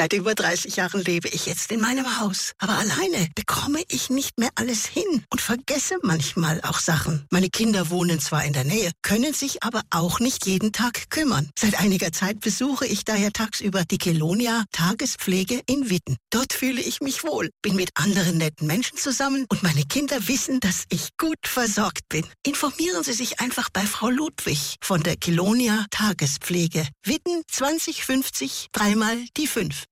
Seit über 30 Jahren lebe ich jetzt in meinem Haus. Aber alleine bekomme ich nicht mehr alles hin und vergesse manchmal auch Sachen. Meine Kinder wohnen zwar in der Nähe, können sich aber auch nicht jeden Tag kümmern. Seit einiger Zeit besuche ich daher tagsüber die Kelonia Tagespflege in Witten. Dort fühle ich mich wohl, bin mit anderen netten Menschen zusammen und meine Kinder wissen, dass ich gut versorgt bin. Informieren Sie sich einfach bei Frau Ludwig von der Kelonia Tagespflege. Witten 2050 3 mal die 5.